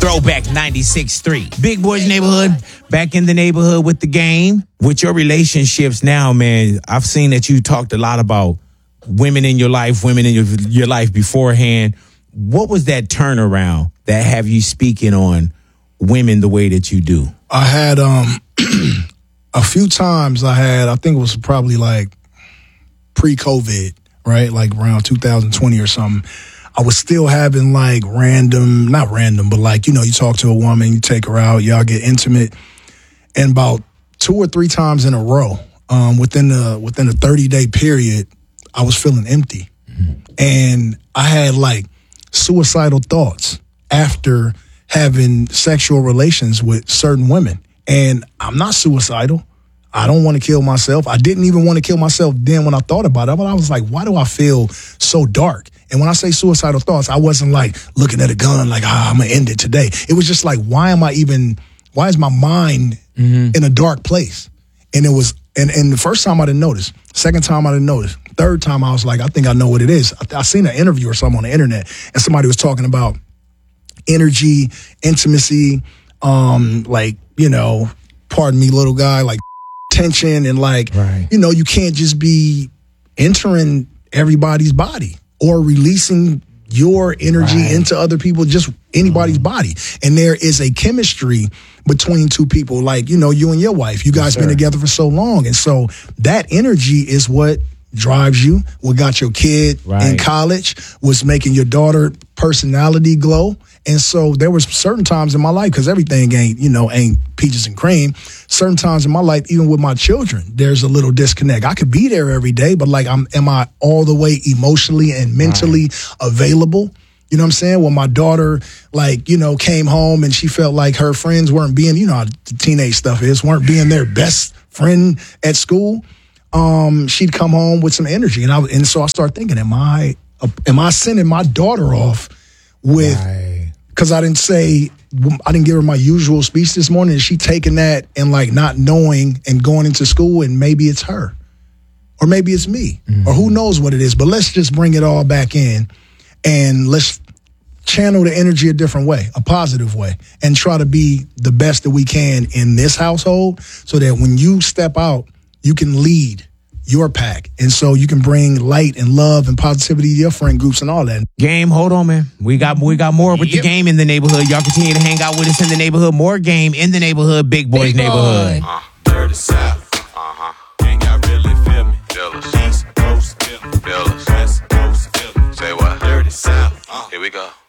Throwback 96.3. Big Boys Neighborhood, back in the neighborhood with the game. With your relationships now, man, I've seen that you talked a lot about women in your life, women in your life beforehand. What was that turnaround that have you speaking on women the way that you do? I had a few times I think it was probably like pre-COVID, right? Like around 2020 or something. I was still having like not random, but like, you talk to a woman, you take her out, y'all get intimate. And about 2 or 3 times in a row, within a 30-day period, I was feeling empty. Mm-hmm. And I had like suicidal thoughts after having sexual relations with certain women. And I'm not suicidal. I don't want to kill myself. I didn't even want to kill myself then when I thought about it. But I was like, why do I feel so dark? And when I say suicidal thoughts, I wasn't like looking at a gun like, I'm going to end it today. It was just like, why is my mind in a dark place? And it was, and the first time I didn't notice, second time I didn't notice, third time I was like, I think I know what it is. I seen an interview or something on the internet and somebody was talking about energy, intimacy, like, pardon me, little guy, like tension and like, right. You can't just be entering everybody's body or releasing your energy into other people, just anybody's body. And there is a chemistry between two people, like, you and your wife. You guys been together for so long. And so that energy is what drives you, what got your kid in college, was making your daughter personality glow. And so there was certain times in my life, because everything ain't peaches and cream. Certain times in my life, even with my children, there's a little disconnect. I could be there every day, but like, am I all the way emotionally and mentally available? You know what I'm saying? When my daughter, came home and she felt like her friends weren't being, how the teenage stuff is, weren't being their best friend at school, she'd come home with some energy. And so I started thinking, am I sending my daughter off with, because I didn't give her my usual speech this morning. Is she taking that and like not knowing and going into school, and maybe it's her or maybe it's me or who knows what it is. But let's just bring it all back in and let's channel the energy a different way, a positive way, and try to be the best that we can in this household so that when you step out, you can lead your pack. And so you can bring light and love and positivity to your friend groups and all that. Game, hold on, man. We got more with the game in the neighborhood. Y'all continue to hang out with us in the neighborhood. More game in the neighborhood. Big Boys Neighborhood. Dirty South. Ain't got really feel me. Feel us. East Coast. Feel us. West Coast. Feel me. Say what? Dirty South. Here we go.